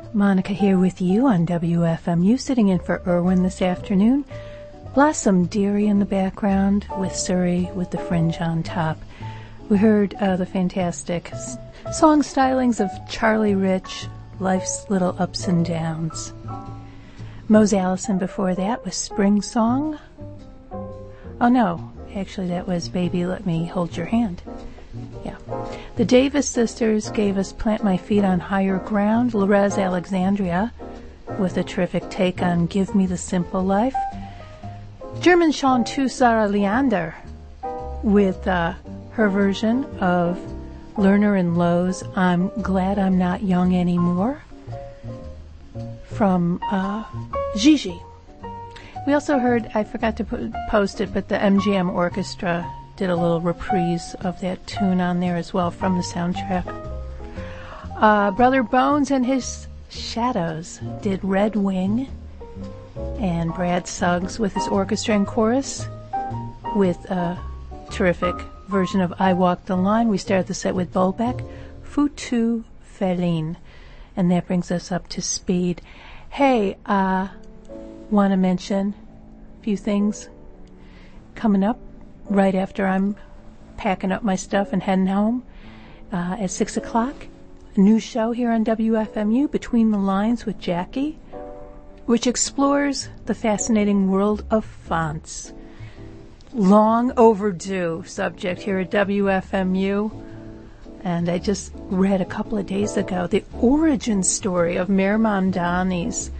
Monica here with you on WFMU, sitting in for Irwin this afternoon. Blossom Dearie in the background with Surrey with the fringe on top. We heard the fantastic song stylings of Charlie Rich, Life's Little Ups and Downs. Mose Allison before that was Spring Song. Oh no, actually that was Baby Let Me Hold Your Hand. Yeah. The Davis sisters gave us Plant My Feet on Higher Ground. Lorez Alexandria with a terrific take on Give Me the Simple Life. German chanteuse Sarah Leander with her version of Lerner and Lowe's I'm Glad I'm Not Young Anymore from Gigi. We also heard, I forgot to post it, but the MGM Orchestra did a little reprise of that tune on there as well from the soundtrack. Brother Bones and his Shadows did Red Wing, and Brad Suggs with his orchestra and chorus with a terrific version of I Walk the Line. We started the set with Bolbeck, Foutu Feline, and that brings us up to speed. Hey, want to mention a few things coming up right after I'm packing up my stuff and heading home at 6 o'clock. A new show here on WFMU, Between the Lines with Jackie, which explores the fascinating world of fonts. Long overdue subject here at WFMU. And I just read a couple of days ago the origin story of Mayor Mamdani's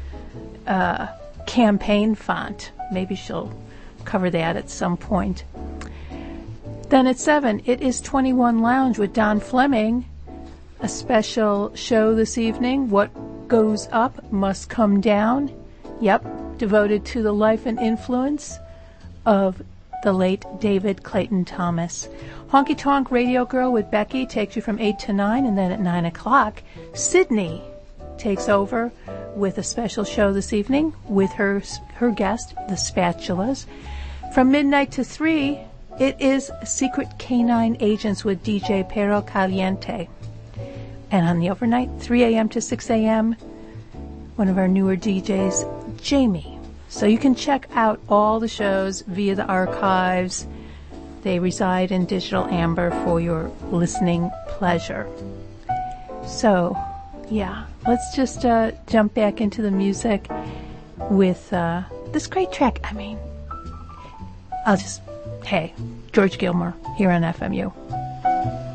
campaign font. Maybe she'll cover that at some point. Then at 7, it is 21 Lounge with Don Fleming. A special show this evening, What Goes Up Must Come Down. Yep, devoted to the life and influence of the late David Clayton Thomas. Honky Tonk Radio Girl with Becky takes you from 8 to 9, and then at 9 o'clock, Sydney takes over with a special show this evening with her guest, the Spatulas. From midnight to 3, it is Secret Canine Agents with DJ Pero Caliente. And on the overnight, 3 a.m. to 6 a.m., one of our newer DJs, Jamie. So you can check out all the shows via the archives. They reside in Digital Amber for your listening pleasure. So, yeah, let's just jump back into the music with this great track. I mean, hey, George Gilmore here on FMU.